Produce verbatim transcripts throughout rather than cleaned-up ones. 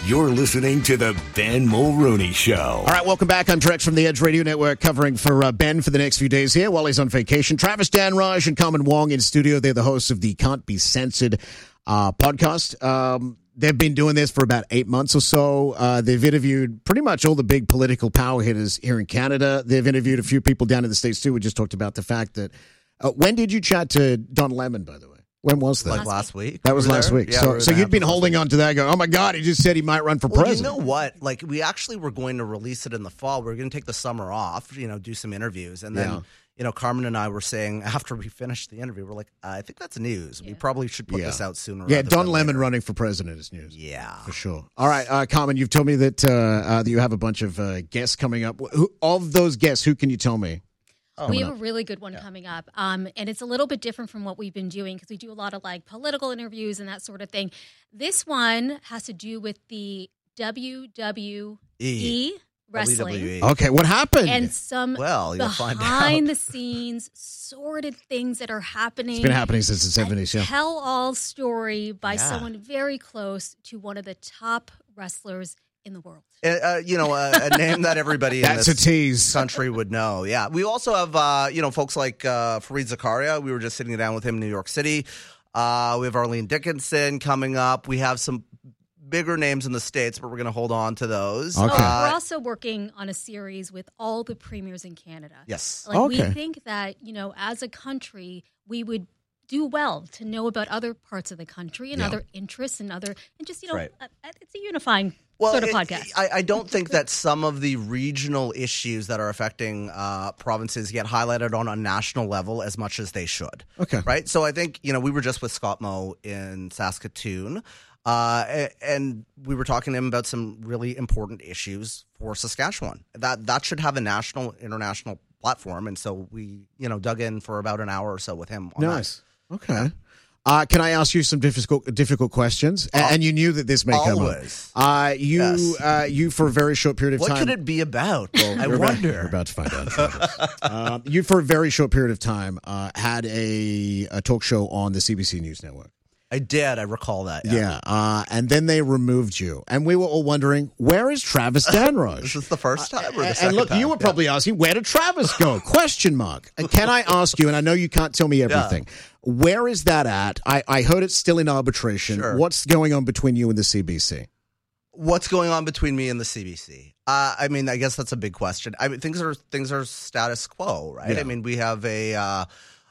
You're listening to the Ben Mulrooney Show. All right, welcome back. I'm Drex from the Edge Radio Network, covering for uh, Ben for the next few days here while he's on vacation. Travis Danraj and Carmen Wong in studio. They're the hosts of the Can't Be Censored uh, podcast. Um, they've been doing this for about eight months or so. Uh, they've interviewed pretty much all the big political power hitters here in Canada. They've interviewed a few people down in the States, too. We just talked about the fact that... Uh, when did you chat to Don Lemon, by the way? When was that? Like last week. That was last there? week. Yeah, so we so you'd been holding week. on to that going, oh, my God, he just said he might run for well, president. You know what? Like, we actually were going to release it in the fall. We were going to take the summer off, you know, do some interviews. And then, Yeah. you know, Carmen and I were saying after we finished the interview, we're like, I think that's news. Yeah. We probably should put Yeah. this out sooner. Yeah, rather Don than Lemon later. running for president is news. Yeah. For sure. All right, uh, Carmen, you've told me that, uh, uh, that you have a bunch of uh, guests coming up. Who, of those guests, who can you tell me? Oh, we have a really good one yeah. coming up. Um, and it's a little bit different from what we've been doing because we do a lot of like political interviews and that sort of thing. This one has to do with the W W E e. wrestling. W W E. Okay, what happened? And some well, you'll find behind out. the scenes sordid things that are happening. It's been happening since the seventies, yeah. A tell-all story by Yeah. someone very close to one of the top wrestlers in the world. Uh, you know, uh, a name that everybody in That's this a tease. country would know. Yeah. We also have, uh, you know, folks like uh, Fareed Zakaria. We were just sitting down with him in New York City. Uh, we have Arlene Dickinson coming up. We have some bigger names in the States, but we're going to hold on to those. Okay. Oh, Uh, we're also working on a series with all the premiers in Canada. yes. Like Okay. we think that, you know, as a country, we would do well to know about other parts of the country and Yeah. other interests and other, and just, you know, Right. uh, it's a unifying Well, sort of it- podcast. I, I don't think that some of the regional issues that are affecting uh, provinces get highlighted on a national level as much as they should. Okay. Right? So I think, you know, we were just with Scott Moe in Saskatoon, uh, a- and we were talking to him about some really important issues for Saskatchewan. That that should have a national, international platform. And so we, you know, dug in for about an hour or so with him on Nice. Okay. Uh, can I ask you some difficult difficult questions? A- Al- and you knew that this may come up. Always. Uh, you, Yes. uh, you for a very short period of What time. could it be about? I We're about- wonder. We're about to find out. uh, you, for a very short period of time, uh, had a, a talk show on the C B C News Network. I did. I recall that. Yeah. Yeah. Uh, and then they removed you. And we were all wondering, where is Travis Danraj? This is the first time or the and, second and look, time? you were Yeah. probably asking, where did Travis go? Question mark. And can I ask you, and I know you can't tell me everything, where is that at? I, I heard it's still in arbitration. Sure. What's going on between you and the C B C? What's going on between me and the C B C? Uh, I mean, I guess that's a big question. I mean, things are things are status quo, right? Yeah. I mean, we have a, uh,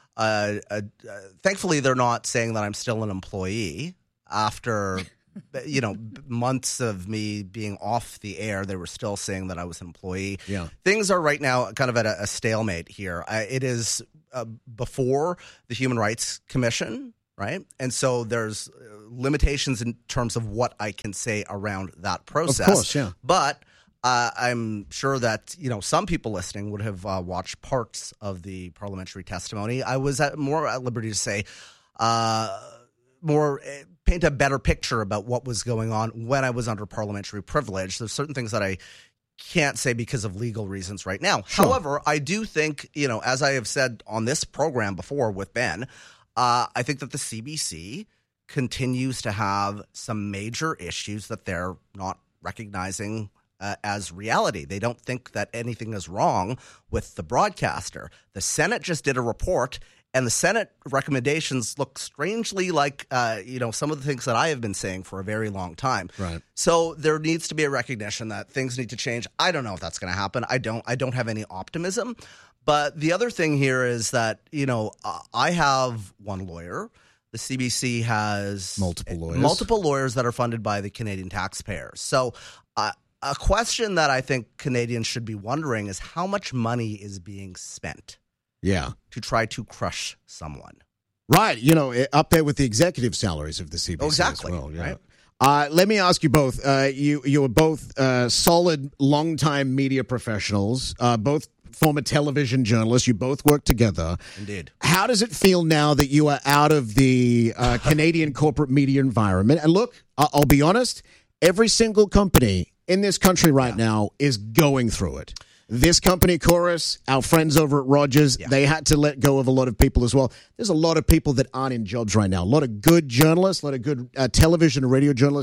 a, a, a. Thankfully, they're not saying that I'm still an employee after, you know, months of me being off the air. They were still saying that I was an employee. Yeah. Things are right now kind of at a, a stalemate here. I, it is uh, before the Human Rights Commission. Right. And so there's limitations in terms of what I can say around that process. Of course, yeah. But uh, I'm sure that, you know, some people listening would have uh, watched parts of the parliamentary testimony. I was at, more at liberty to say uh, more uh, paint a better picture about what was going on when I was under parliamentary privilege. There's certain things that I can't say because of legal reasons right now. Sure. However, I do think, you know, as I have said on this program before with Ben, Uh, I think that the C B C continues to have some major issues that they're not recognizing uh, as reality. They don't think that anything is wrong with the broadcaster. The Senate just did a report, and the Senate recommendations look strangely like, uh, you know, some of the things that I have been saying for a very long time. Right. So there needs to be a recognition that things need to change. I don't know if that's going to happen. I don't. I don't have any optimism. But the other thing here is that, you know, uh, I have one lawyer. The C B C has Multiple lawyers. multiple lawyers that are funded by the Canadian taxpayers. So uh, a question that I think Canadians should be wondering is how much money is being spent Yeah. to try to crush someone. Right. You know, eh, up there with the executive salaries of the C B C. Oh, exactly, As well, yeah. right. Uh, let me ask you both. Uh, you you are both uh, solid, longtime media professionals, uh, both former television journalists. You both work together. Indeed. How does it feel now that you are out of the uh, Canadian corporate media environment? And look, I- I'll be honest, every single company in this country right now is going through it. This company, Chorus, our friends over at Rogers, Yeah. they had to let go of a lot of people as well. There's a lot of people that aren't in jobs right now. A lot of good journalists, a lot of good uh, television and radio journalists.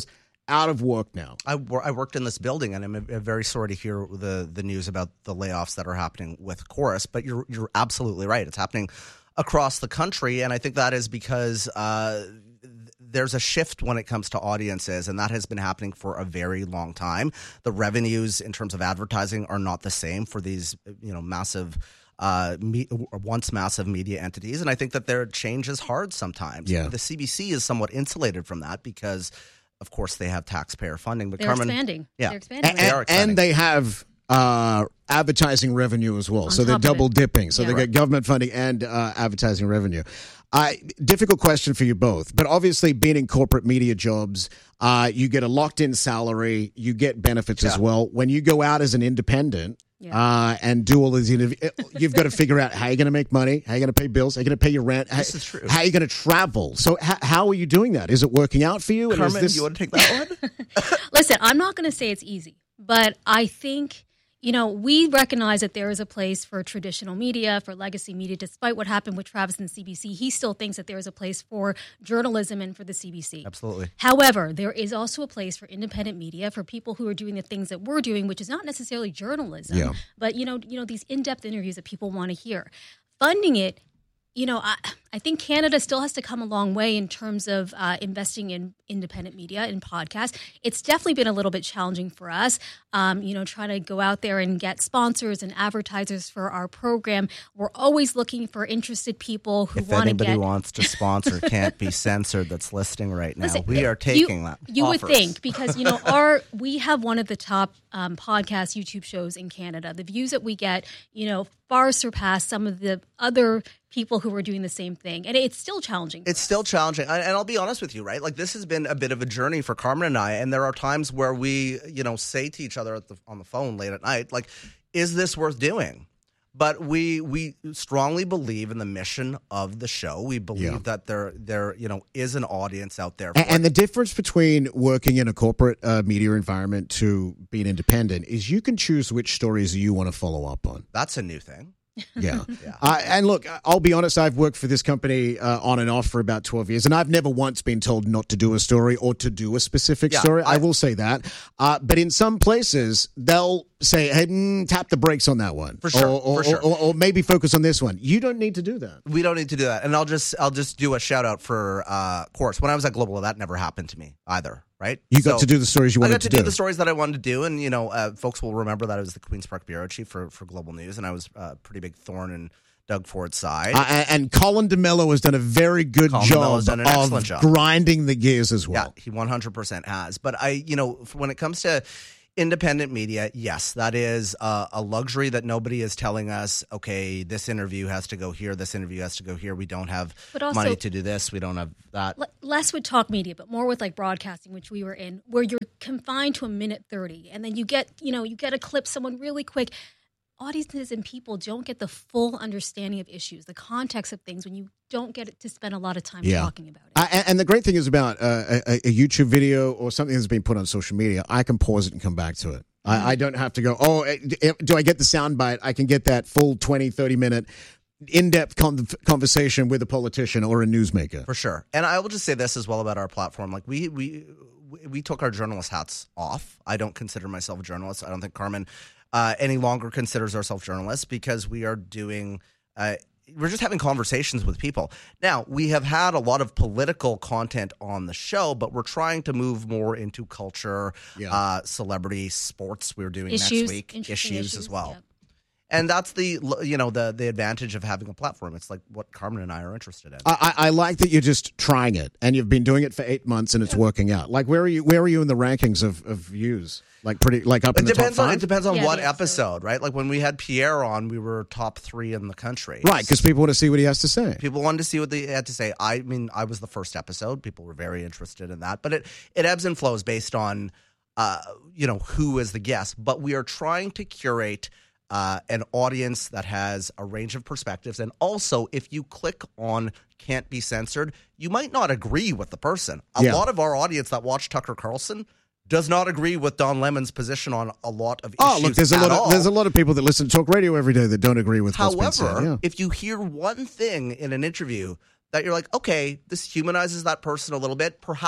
out of work now. I, wor- I worked in this building, and I'm uh, very sorry to hear the the news about the layoffs that are happening with Chorus. But you're you're absolutely right; it's happening across the country, and I think that is because uh, there's a shift when it comes to audiences, and that has been happening for a very long time. The revenues in terms of advertising are not the same for these, you know, massive. Uh, me, once massive media entities, and I think that their change is hard sometimes. Yeah. The C B C is somewhat insulated from that because, of course, they have taxpayer funding. But They're Carmen, expanding. Yeah, They're expanding. And, They are and, expanding. and they have uh, advertising revenue as well. On So they're top of it. double dipping. So Yeah. they get government funding and uh, advertising revenue. Uh, difficult question for you both. But obviously, being in corporate media jobs, uh, you get a locked in salary, you get benefits as Yeah. well. When you go out as an independent, Yeah. Uh, and do all these interviews, you've got to figure out how you're going to make money, how you're going to pay bills, how you're going to pay your rent, how, This is true. how you're going to travel. So, h- how are you doing that? Is it working out for you? And is Carmen, this- you want to take that one? Listen, I'm not going to say it's easy, but I think, you know, we recognize that there is a place for traditional media, for legacy media. Despite what happened with Travis and C B C, he still thinks that there is a place for journalism and for the C B C. Absolutely. However, there is also a place for independent media, for people who are doing the things that we're doing, which is not necessarily journalism, Yeah. but, you know, you know, these in-depth interviews that people want to hear. Funding it, you know, I, I think Canada still has to come a long way in terms of uh, investing in independent media and podcasts. It's definitely been a little bit challenging for us, um, you know, trying to go out there and get sponsors and advertisers for our program. We're always looking for interested people who If want to anybody get. wants to sponsor Can't Be Censored that's listening right now, Listen, we are you- taking that. You would offers. think, because you know our we have one of the top um, podcast YouTube shows in Canada. The views that we get, you know, far surpass some of the other people who are doing the same thing, and it's still challenging. It's still challenging. And and I'll be honest with you, right? Like, this has been a bit of a journey for Carmen and I. And there are times where we, you know, say to each other at the, on the phone late at night, like, is this worth doing? But we we strongly believe in the mission of the show. We believe Yeah. that there there you know is an audience out there. And, For and the difference between working in a corporate uh, media environment to being independent is you can choose which stories you want to follow up on. that's a new thing. Yeah. Yeah. Uh, and look, I'll be honest, I've worked for this company uh, on and off for about twelve years, and I've never once been told not to do a story or to do a specific Yeah, story. I, I- will say that. Uh, but in some places, they'll say, hey, mm, tap the brakes on that one. For sure, Or, or, for sure. or, or maybe focus on this one. You don't need to do that. We don't need to do that. And I'll just I'll just do a shout out for uh Chorus. When I was at Global, that never happened to me either, right? You got So- to do the stories you I wanted got to to do. do. the stories that I wanted to do, and you know, uh, folks will remember that I was the Queens Park bureau chief for, for Global News, and I was a pretty big thorn in Doug Ford's side. Uh, and- and Colin DeMello has done a very good Colin job DeMello's done an of excellent job. grinding the gears as yeah, well. he one hundred percent has. But I, you know, f- when it comes to independent media, yes, that is uh, a luxury that nobody is telling us. Okay, this interview has to go here. This interview has to go here. We don't have But also- money to do this. We don't have that. L- less with talk media, but more with like broadcasting, which we were in, where you're confined to a minute thirty, and then you get, you know, you get to clip someone really quick. Audiences and people don't get the full understanding of issues, the context of things, when you don't get to spend a lot of time Yeah. talking about it. I, and- and the great thing is about uh, a, a YouTube video or something that's been put on social media, I can pause it and come back to it. I, I don't have to go, oh, eh, d- do I get the sound bite? I can get that full twenty, thirty minute in-depth con- conversation with a politician or a newsmaker. For sure. And I will just say this as well about our platform. Like we we we took our journalist hats off. I don't consider myself a journalist. I don't think Carmen uh, any longer considers ourselves journalists because we are doing uh, we're just having conversations with people. Now, we have had a lot of political content on the show, but we're trying to move more into culture, Yeah. uh, celebrity, sports. We're doing Issues, next week, interesting issues, issues, as well. yeah. And that's the you know the the advantage of having a platform. It's like what Carmen and I are interested in. I, I I like that you're just trying it and you've been doing it for eight months and it's working out. Like, where are you? Where are you in the rankings of, of views? Like, pretty like up It in the top depends on five? it depends on Yeah, what the episode. episode, right? Like when we had Pierre on, we were top three in the country, Right, because people want to see what he has to say. people wanted to see what they had to say. I mean, I was the first episode; people were very interested in that. But it it ebbs and flows based on, uh, you know, who is the guest. But we are trying to curate uh, an audience that has a range of perspectives, and also, if you click on "Can't Be Censored," you might not agree with the person. A Yeah. lot of our audience that watch Tucker Carlson does not agree with Don Lemon's position on a lot of Oh, issues. look, there's a at lot of all. there's a lot of people that listen to talk radio every day that don't agree with what's been said. However, Yeah. if you hear one thing in an interview that you're like, okay, this humanizes that person a little bit, perhaps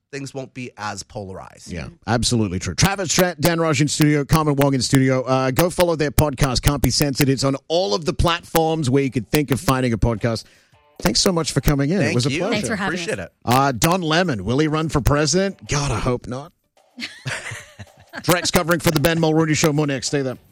things won't be as polarized. Yeah, absolutely true. Travis, Tra- Dan Raj in studio, Carmen Wong in studio. Uh, go follow their podcast, Can't Be Censored. It's on all of the platforms where you could think of finding a podcast. Thanks so much for coming in. Thank it was a you. pleasure. Thanks for having Appreciate us. it. Uh, Don Lemon, will he run for president? God, I hope not. Drex covering for the Ben Mulrooney Show. More next. Stay there.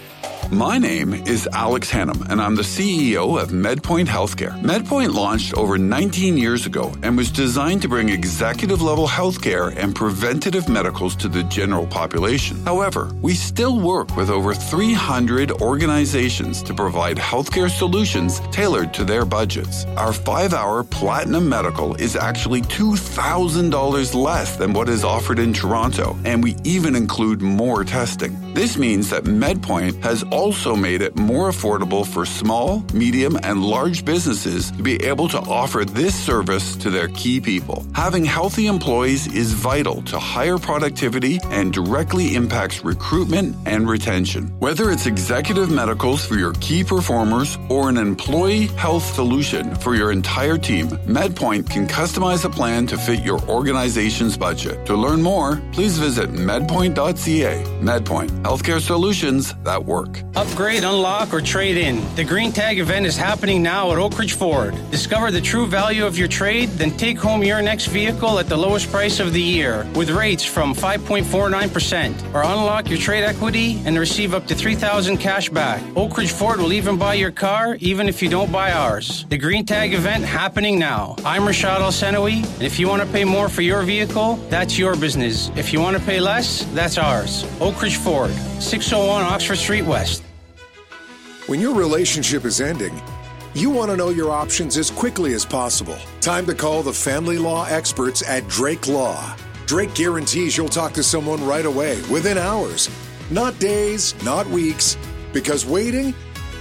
My name is Alex Hannum, and I'm the C E O of MedPoint Healthcare. MedPoint launched over nineteen years ago and was designed to bring executive-level healthcare and preventative medicals to the general population. However, we still work with over three hundred organizations to provide healthcare solutions tailored to their budgets. Our five-hour Platinum Medical is actually two thousand dollars less than what is offered in Toronto, and we even include more testing. This means that MedPoint has also made it more affordable for small, medium, and large businesses to be able to offer this service to their key people. Having healthy employees is vital to higher productivity and directly impacts recruitment and retention. Whether it's executive medicals for your key performers or an employee health solution for your entire team, MedPoint can customize a plan to fit your organization's budget. To learn more, please visit medpoint dot c a. MedPoint, healthcare solutions that work. Upgrade, unlock, or trade in. The Green Tag event is happening now at Oak Ridge Ford. Discover the true value of your trade, then take home your next vehicle at the lowest price of the year with rates from five point four nine percent. Or unlock your trade equity and receive up to three thousand dollars cash back. Oak Ridge Ford will even buy your car, even if you don't buy ours. The Green Tag event happening now. I'm Rashad Al-Senawi, and if you want to pay more for your vehicle, that's your business. If you want to pay less, that's ours. Oak Ridge Ford, six oh one Oxford Street West. When your relationship is ending, you want to know your options as quickly as possible. Time to call the family law experts at Drake Law. Drake guarantees you'll talk to someone right away, within hours. Not days, not weeks, because waiting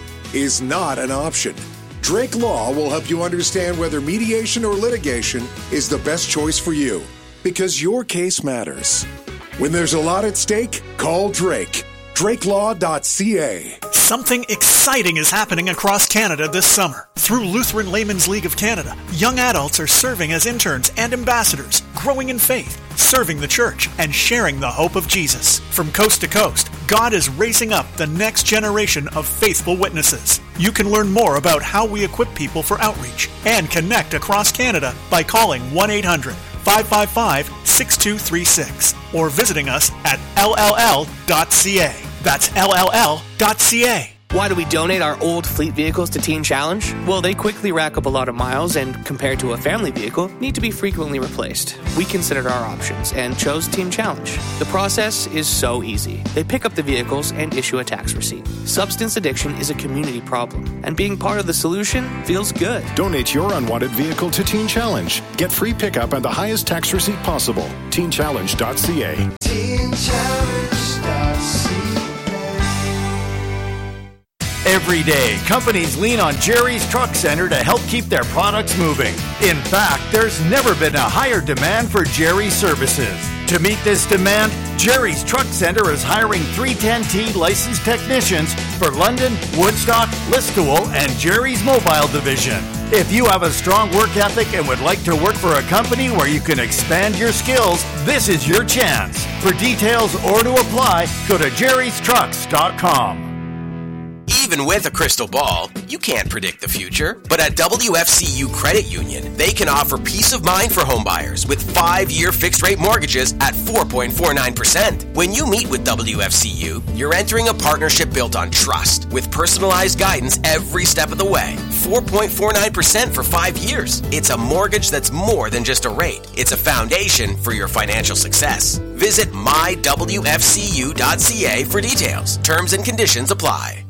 is not an option. Drake Law will help you understand whether mediation or litigation is the best choice for you, because your case matters. When there's a lot at stake, call Drake. drake law dot c a. Something exciting is happening across Canada this summer. Through Lutheran Laymen's League of Canada, young adults are serving as interns and ambassadors, growing in faith, serving the church, and sharing the hope of Jesus. From coast to coast, God is raising up the next generation of faithful witnesses. You can learn more about how we equip people for outreach and connect across Canada by calling one eight hundred five five five six two three six or visiting us at l l l dot c a. That's l l l dot c a. Why do we donate our old fleet vehicles to Teen Challenge? Well, they quickly rack up a lot of miles and, compared to a family vehicle, need to be frequently replaced. We considered our options and chose Teen Challenge. The process is so easy. They pick up the vehicles and issue a tax receipt. Substance addiction is a community problem, and being part of the solution feels good. Donate your unwanted vehicle to Teen Challenge. Get free pickup and the highest tax receipt possible. teen challenge dot c a. teen challenge dot c a. Every day, companies lean on Jerry's Truck Center to help keep their products moving. In fact, there's never been a higher demand for Jerry's services. To meet this demand, Jerry's Truck Center is hiring three ten T licensed technicians for London, Woodstock, Listowel, and Jerry's Mobile Division. If you have a strong work ethic and would like to work for a company where you can expand your skills, this is your chance. For details or to apply, go to jerrys trucks dot com. Even with a crystal ball, you can't predict the future. But at W F C U Credit Union, they can offer peace of mind for homebuyers with five-year fixed-rate mortgages at four point four nine percent. When you meet with W F C U, you're entering a partnership built on trust with personalized guidance every step of the way. four point four nine percent for five years. It's a mortgage that's more than just a rate. It's a foundation for your financial success. Visit my w f c u dot c a for details. Terms and conditions apply.